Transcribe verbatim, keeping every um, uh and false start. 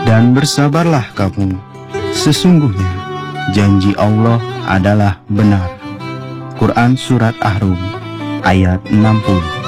Dan bersabarlah kamu, sesungguhnya janji Allah adalah benar. Quran Surat Ahrum ayat enam puluh.